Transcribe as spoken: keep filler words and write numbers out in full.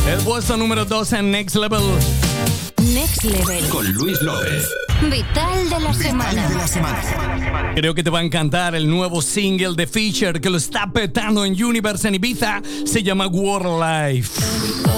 El puesto número dos en Next Level. Next Level. Con Luis López. Vital de la semana. De la semana. Creo que te va a encantar el nuevo single de Fisher que lo está petando en Universe en Ibiza. Se llama World Life.